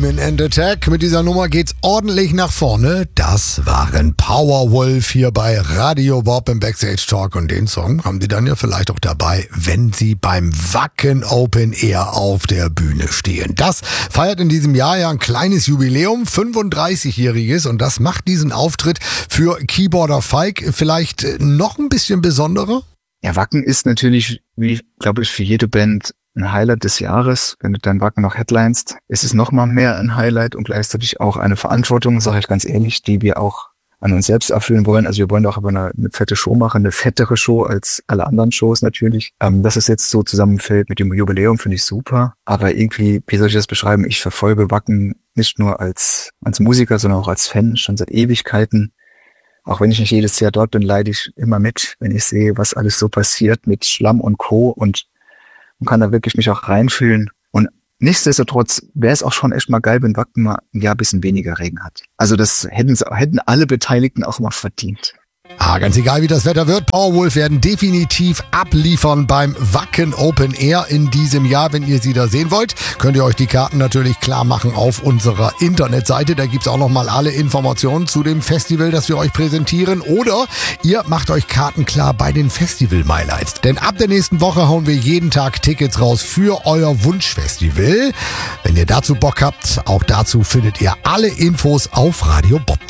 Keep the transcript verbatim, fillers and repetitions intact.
Demon and Attack. Mit dieser Nummer geht's ordentlich nach vorne. Das waren Powerwolf hier bei Radio Bob im Backstage Talk. Und den Song haben die dann ja vielleicht auch dabei, wenn sie beim Wacken Open Air auf der Bühne stehen. Das feiert in diesem Jahr ja ein kleines Jubiläum, fünfunddreißigjähriges. Und das macht diesen Auftritt für Keyboarder Falk vielleicht noch ein bisschen besonderer. Ja, Wacken ist natürlich, wie glaube ich, für jede Band ein Highlight des Jahres. Wenn du dann Wacken noch headlinest, ist es noch mal mehr ein Highlight und gleichzeitig auch eine Verantwortung, sage ich ganz ehrlich, die wir auch an uns selbst erfüllen wollen. Also wir wollen auch aber eine, eine fette Show machen, eine fettere Show als alle anderen Shows natürlich. Ähm, dass es jetzt so zusammenfällt mit dem Jubiläum, finde ich super. Aber irgendwie, wie soll ich das beschreiben? Ich verfolge Wacken nicht nur als als Musiker, sondern auch als Fan schon seit Ewigkeiten. Auch wenn ich nicht jedes Jahr dort bin, leide ich immer mit, wenn ich sehe, was alles so passiert mit Schlamm und Co. und man kann da wirklich mich auch reinfühlen. Und nichtsdestotrotz wäre es auch schon echt mal geil, wenn Wacken mal ein Jahr ein bisschen weniger Regen hat. Also das hätten, hätten alle Beteiligten auch mal verdient. Ah, ganz egal wie das Wetter wird, Powerwolf werden definitiv abliefern beim Wacken Open Air in diesem Jahr. Wenn ihr sie da sehen wollt, könnt ihr euch die Karten natürlich klar machen auf unserer Internetseite. Da gibt's auch nochmal alle Informationen zu dem Festival, das wir euch präsentieren. Oder ihr macht euch Karten klar bei den Festival MyLights. Denn ab der nächsten Woche hauen wir jeden Tag Tickets raus für euer Wunschfestival. Wenn ihr dazu Bock habt, auch dazu findet ihr alle Infos auf radio bob punkt de.